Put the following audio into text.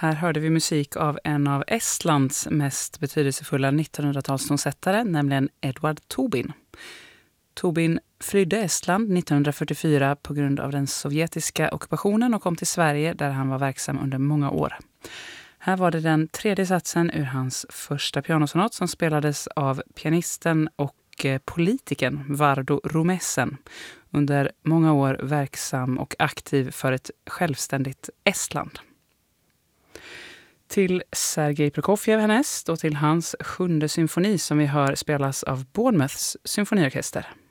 Här hörde vi musik av en av Estlands mest betydelsefulla 1900-talstonsättare, nämligen Edward Tobin. Tobin flydde Estland 1944 på grund av den sovjetiska ockupationen och kom till Sverige där han var verksam under många år. Här var det den tredje satsen ur hans första pianosonat som spelades av pianisten och politikern Vardo Romessen, under många år verksam och aktiv för ett självständigt Estland. Till Sergej Prokofjev härnäst och till hans 7:e symfoni som vi hör spelas av Bournemouths symfoniorkester.